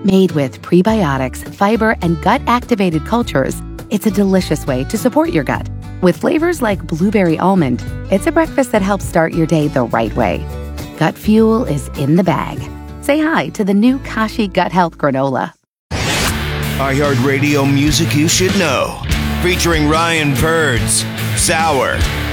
Made with prebiotics, fiber, and gut-activated cultures, it's a delicious way to support your gut. With flavors like blueberry almond, it's a breakfast that helps start your day the right way. Gut Fuel is in the bag. Say hi to the new Kashi Gut Health Granola. iHeartRadio music you should know. Featuring Ryan Birds, Sour,